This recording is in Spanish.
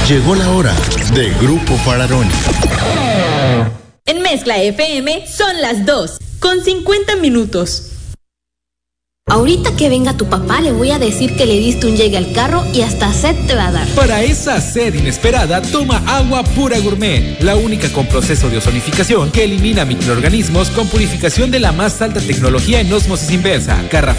Llegó la hora de Grupo Fararoni. En Mezcla FM son las 2:50. Ahorita que venga tu papá le voy a decir que le diste un llegue al carro y hasta sed te va a dar. Para esa sed inesperada, toma agua pura gourmet, la única con proceso de ozonificación que elimina microorganismos con purificación de la más alta tecnología en ósmosis inversa.